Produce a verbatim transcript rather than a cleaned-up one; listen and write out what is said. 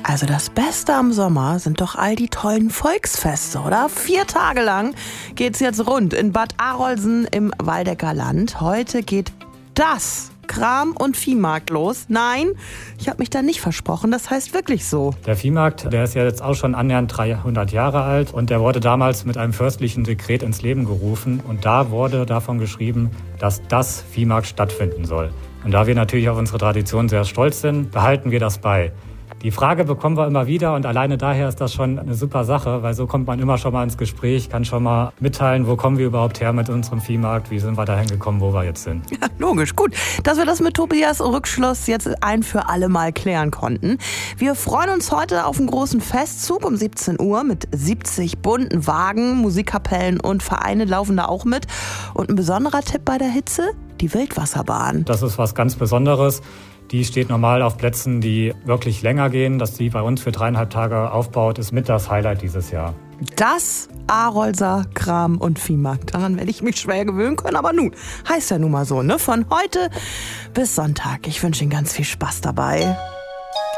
Also das Beste am Sommer sind doch all die tollen Volksfeste, oder? Vier Tage lang geht's jetzt rund in Bad Arolsen im Waldecker Land. Heute geht das Kram- und Viehmarkt los. Nein, ich habe mich da nicht versprochen, das heißt wirklich so. Der Viehmarkt, der ist ja jetzt auch schon annähernd dreihundert Jahre alt und der wurde damals mit einem fürstlichen Dekret ins Leben gerufen und da wurde davon geschrieben, dass das Viehmarkt stattfinden soll. Und da wir natürlich auf unsere Tradition sehr stolz sind, behalten wir das bei. Die Frage bekommen wir immer wieder und alleine daher ist das schon eine super Sache, weil so kommt man immer schon mal ins Gespräch, kann schon mal mitteilen, wo kommen wir überhaupt her mit unserem Viehmarkt, wie sind wir dahin gekommen, wo wir jetzt sind. Ja, logisch, gut, dass wir das mit Tobias Rückschluss jetzt ein für alle Mal klären konnten. Wir freuen uns heute auf einen großen Festzug um siebzehn Uhr mit siebzig bunten Wagen, Musikkapellen und Vereine laufen da auch mit. Und ein besonderer Tipp bei der Hitze? Die Wildwasserbahn. Das ist was ganz Besonderes. Die steht normal auf Plätzen, die wirklich länger gehen. Dass die bei uns für dreieinhalb Tage aufbaut, ist mit das Highlight dieses Jahr. Das Arolser Kram- und Viehmarkt. Daran werde ich mich schwer gewöhnen können, aber nun, heißt ja nun mal so, ne? Von heute bis Sonntag. Ich wünsche Ihnen ganz viel Spaß dabei.